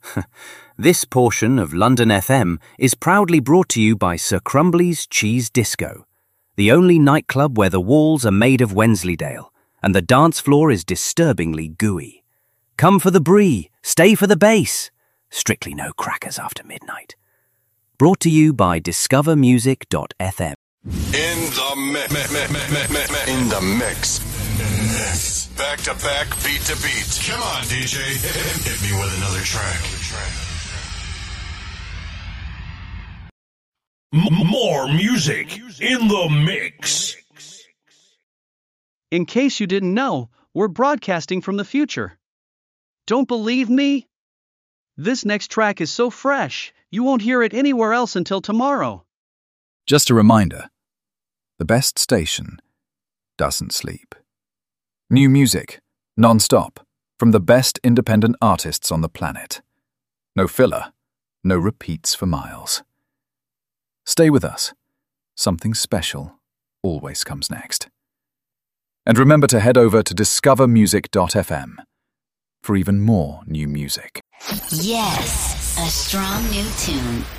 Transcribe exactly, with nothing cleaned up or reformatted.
This portion of London F M is proudly brought to you by Sir Crumbly's Cheese Disco, the only nightclub where the walls are made of Wensleydale and the dance floor is disturbingly gooey. Come for the brie, stay for the bass. Strictly no crackers after midnight. Brought to you by discover music dot f m. In the mix. In the mix. Mix. Back to back, beat to beat. Come on, D J. Hit me with another track. M- more music in the mix. In case you didn't know, we're broadcasting from the future. Don't believe me? This next track is so fresh, you won't hear it anywhere else until tomorrow. Just a reminder, the best station doesn't sleep. New music, non-stop, from the best independent artists on the planet. No filler, no repeats for miles. Stay with us. Something special always comes next. And remember to head over to discover music dot f m for even more new music. Yes, a strong new tune.